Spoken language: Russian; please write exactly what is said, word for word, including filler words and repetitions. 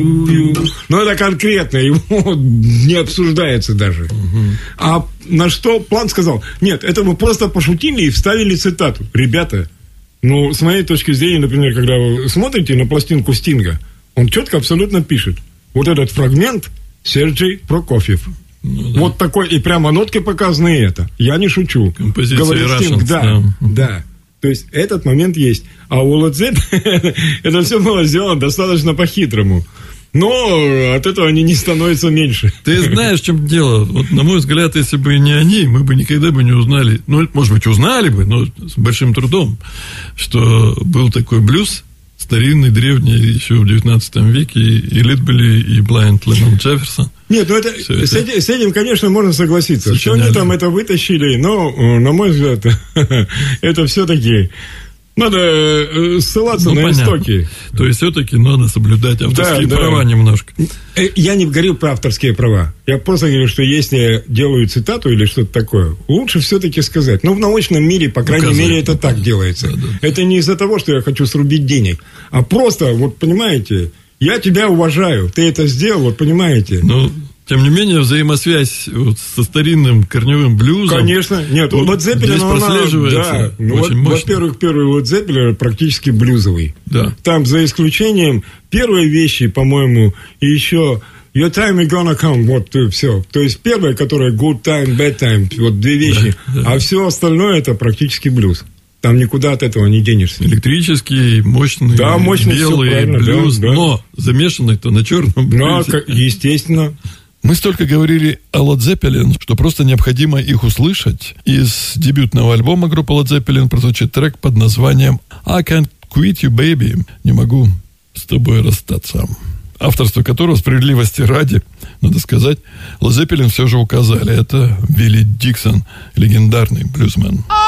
Но это конкретно, его не обсуждается даже. Угу. А на что Плант сказал: нет, это мы просто пошутили и вставили цитату. Ребята, ну, с моей точки зрения, например, когда вы смотрите на пластинку Стинга, он четко абсолютно пишет: вот этот фрагмент Сергей Прокофьев. Ну, да. Вот такой, и прямо нотки показаны это. Я не шучу. Композиция Говорит Стинг, да, да. да. То есть этот момент есть. А у Led Zeppelin это все было сделано достаточно по-хитрому. Но от этого они не становятся меньше. Ты знаешь, в чем дело? Вот, на мой взгляд, если бы не они, мы бы никогда бы не узнали, ну, может быть, узнали бы, но с большим трудом, что был такой блюз, старинный, древний, еще в девятнадцатом веке, и Литбели, и Блайнд Лемон Джефферсон. Нет, ну это, с, это... Этим, с этим, конечно, можно согласиться. Сочиняли. Что они там это вытащили, но, на мой взгляд, это все-таки... Надо ссылаться ну, на понятно. Истоки. То есть, все-таки надо соблюдать авторские да, права да. немножко. Я не говорю про авторские права. Я просто говорю, что если делаю цитату или что-то такое, лучше все-таки сказать. Ну, в научном мире, по крайней Указать, мере, это да, так да, делается. Да, да. Это не из-за того, что я хочу срубить денег, а просто, вот понимаете, я тебя уважаю, ты это сделал, вот понимаете. Ну, тем не менее, взаимосвязь вот со старинным корневым блюзом... Конечно. Нет, вот Led Zeppelin... Здесь прослеживается да, ну, очень вот, мощно. Во-первых, первый Led Zeppelin практически блюзовый. Да. Там, за исключением первой вещи, по-моему, и еще... Your time is gonna come, вот все. То есть первая, которая good time, bad time, вот две вещи. Да, да. А все остальное это практически блюз. Там никуда от этого не денешься. Электрический, мощный, да, мощный белый блюз, да, да. Но замешанный-то на черном блюзе. Да, естественно. Мы столько говорили о Led Zeppelin, что просто необходимо их услышать. Из дебютного альбома группы Led Zeppelin прозвучит трек под названием «I Can't Quit You, Baby». Не могу с тобой расстаться. Авторство которого, справедливости ради, надо сказать, Led Zeppelin все же указали. Это Вилли Диксон, легендарный блюзмен.